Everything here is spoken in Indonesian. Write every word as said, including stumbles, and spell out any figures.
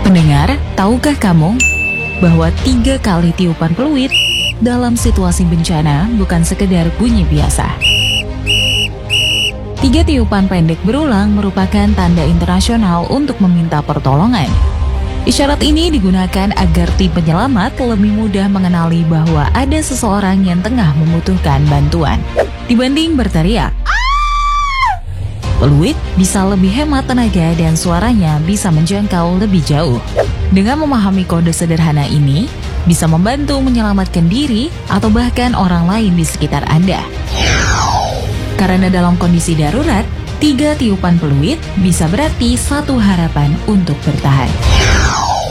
Pendengar, tahukah kamu bahwa tiga kali tiupan peluit dalam situasi bencana bukan sekedar bunyi biasa? Tiga tiupan pendek berulang merupakan tanda internasional untuk meminta pertolongan. Isyarat ini digunakan agar tim penyelamat lebih mudah mengenali bahwa ada seseorang yang tengah membutuhkan bantuan. Dibanding berteriak, peluit bisa lebih hemat tenaga dan suaranya bisa menjangkau lebih jauh. Dengan memahami kode sederhana ini, bisa membantu menyelamatkan diri atau bahkan orang lain di sekitar Anda. Karena dalam kondisi darurat, tiga tiupan peluit bisa berarti satu harapan untuk bertahan.